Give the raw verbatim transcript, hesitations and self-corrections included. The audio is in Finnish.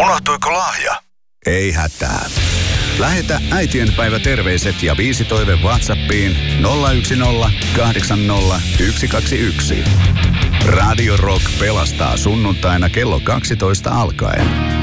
Unohtuiko lahja? Ei hätää. Lähetä äitienpäivä terveiset ja viisi toive WhatsAppiin nolla yksi nolla kahdeksan nolla yksi kaksi yksi. Radio Rock pelastaa sunnuntaina kello kaksitoista alkaen.